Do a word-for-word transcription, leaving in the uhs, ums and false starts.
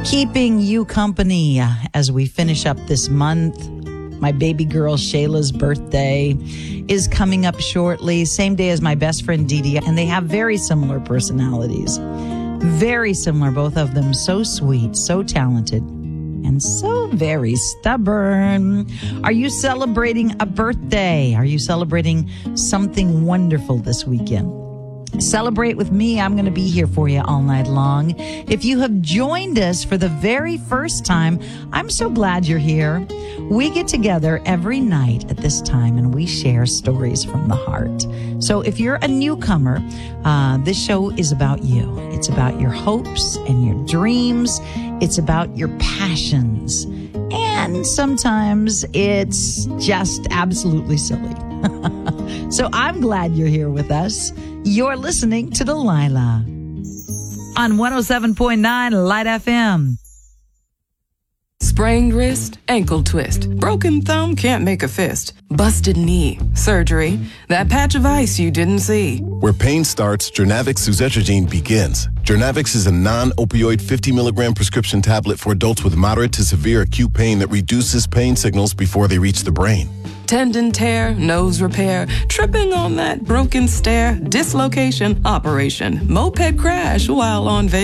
Keeping you company uh, as we finish up this month. My baby girl Shayla's birthday is coming up shortly, same day as my best friend Dee Dee, and they have very similar personalities. Very similar, both of them so sweet, so talented, and so very stubborn. Are you celebrating a birthday? Are you celebrating something wonderful this weekend? Celebrate with me. I'm going to be here for you all night long. If you have joined us for the very first time, I'm so glad you're here. We get together every night at this time and we share stories from the heart. So if you're a newcomer, uh, this show is about you. It's about your hopes and your dreams. It's about your passions. And sometimes it's just absolutely silly. So I'm glad you're here with us. You're listening to Delilah on one oh seven point nine Light F M. Sprained wrist, ankle twist, broken thumb, can't make a fist, busted knee, surgery, that patch of ice you didn't see. Where pain starts, Jernavix suzetrigine begins. Jernavix is a non-opioid fifty milligram prescription tablet for adults with moderate to severe acute pain that reduces pain signals before they reach the brain. Tendon tear, nose repair, tripping on that broken stair, dislocation, operation, moped crash while on vacation.